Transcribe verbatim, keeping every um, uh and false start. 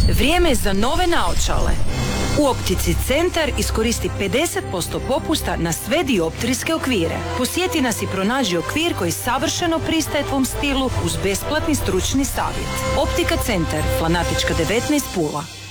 Vrijeme je za nove naočale. U Optici Centar iskoristi pedeset posto popusta na sve dioptrijske okvire. Posjeti nas i pronađi okvir koji savršeno pristaje tvom stilu uz besplatni stručni savjet. Optika Centar, Flanatička devetnaest, Pula.